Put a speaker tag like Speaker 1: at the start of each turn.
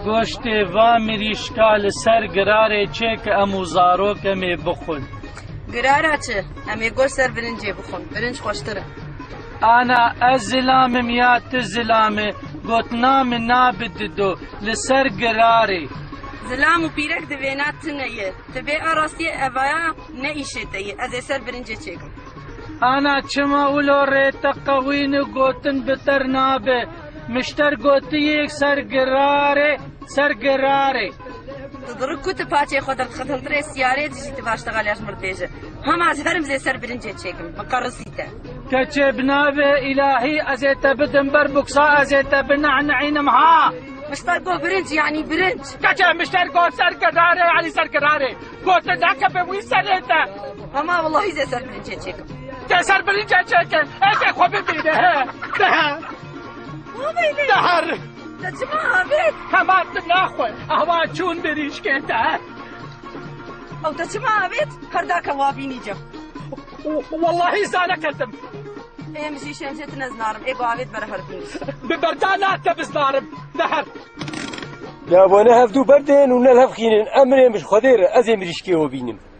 Speaker 1: گۆشتێ وا مریشکا لەسەر گرارێ چێ کە ئەموو زارۆکەمێ بخۆن.
Speaker 2: گرارە چێ؟ ئەمێ گۆشت سەر برنجێ بخۆن، برنج خۆشترە.
Speaker 1: ئانا ئەس زلامم یا تو زلامێ گوتنامە نابددۆ لەسەر گرارێ.
Speaker 2: زلام و پیرەک دەوێنات تنەیە، دەبێ ئاڕاستیە ئەڤایە نەئیشێتەیە، ئەزێ سەر برنجێ چێکم.
Speaker 1: ئانا چما ولۆ ڕێتە قەوینە گوتن بتەر نابێ، مشتەر گوتیەک سەر گرارێ سەر گرارێ.
Speaker 2: دڕک کوتە پاچێ خۆ دەرخەتەنترێ سیارێ دژیتە باشتەغالیاش مردێژە. هەماز هەرم زێ سەر برنجێ چێکم، بەقەڕسیتە.
Speaker 1: کەچێ بنابێ ئیلاهی ئەزێتە بدم بەر بوکسا ئەزێتە بنەعنەعینم ها.
Speaker 2: مشتەر گۆ برنج یعنی برنج.
Speaker 1: کەچێ مشتەر گۆ سەر گرارێ علی سەر گرارێ. گۆتە داکە بە وی سەرێتە.
Speaker 2: هەما وەڵڵاهی زێ سەر برنجێ چێکم.
Speaker 1: تێ سەر برنجێ چێکن، ئێکێ خۆ ببینە هێ. دەهەر.
Speaker 2: دەچما ئابێت.
Speaker 1: هەماتم ناخۆی، ئەوا چوون بریشکێتە.
Speaker 2: ئەو دەچما ئابێت، هەرداکە وابینی جە.
Speaker 1: واللهی زانەکەتم.
Speaker 2: ئێمەشی شێمجێت نەزنارم، ئێ باوێت بەرە هەربین.
Speaker 1: ببەردا ناتە بزنارم، دەهەر.
Speaker 3: لا بۆنە هەفتوو بەردێن و نەل هەفخینن ئەمرێ مش خۆدێرە ئەزێ مریشکێوە بینم.